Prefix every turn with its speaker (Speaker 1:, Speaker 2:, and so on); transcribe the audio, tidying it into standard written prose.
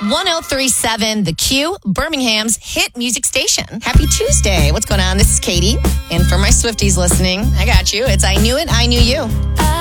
Speaker 1: 1037 The Q, Birmingham's hit music station. Happy Tuesday. What's going on? This is Katie. And for my Swifties listening, I got you. It's I Knew It, I Knew You.